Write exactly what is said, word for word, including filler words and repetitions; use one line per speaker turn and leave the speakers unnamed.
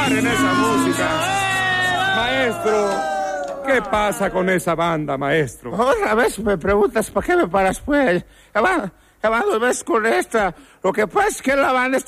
paren esa música. Maestro, ¿qué pasa con esa banda, maestro?
Otra vez me preguntas, ¿para qué me paras, pues? Ya van, ya van dos veces con esta. Lo que pasa es que la banda está